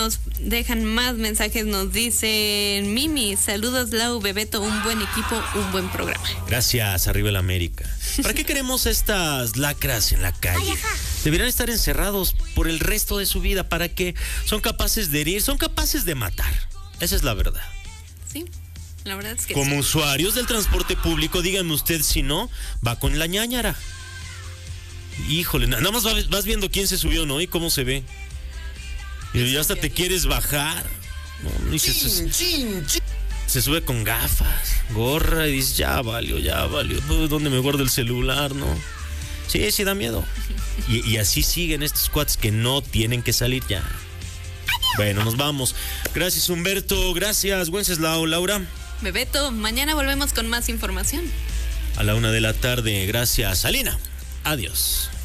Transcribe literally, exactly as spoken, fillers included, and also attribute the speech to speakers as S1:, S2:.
S1: nos dejan más mensajes, nos dicen: Mimi, saludos Lau, Bebeto, un buen equipo, un buen programa.
S2: Gracias, arriba el América. ¿Para qué queremos estas lacras en la calle? Deberían estar encerrados por el resto de su vida. ¿Para qué? Son capaces de herir, son capaces de matar. Esa es la verdad.
S1: Sí, la verdad es que
S2: Como
S1: sí.
S2: usuarios del transporte público, díganme usted si no, va con la ñáñara. Híjole, nada más vas viendo quién se subió, ¿no? Y cómo se ve. Y ya hasta te quieres bajar. No, y se, se, se sube con gafas, gorra y dices, ya valió, ya valió. ¿Dónde me guardo el celular, no? Sí, sí da miedo. Y, y así siguen estos cuates que no tienen que salir ya. Bueno, nos vamos. Gracias, Humberto. Gracias, Wenceslao. Laura.
S1: Bebeto, mañana volvemos con más información.
S2: A la una de la tarde. Gracias, Alina. Adiós.